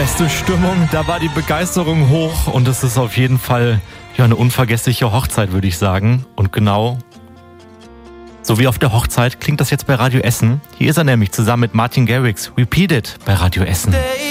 beste Stimmung, da war die Begeisterung hoch und es ist auf jeden Fall eine unvergessliche Hochzeit, würde ich sagen. Und genau so wie auf der Hochzeit klingt das jetzt bei Radio Essen. Hier ist er nämlich zusammen mit Martin Garrix. Repeat It bei Radio Essen.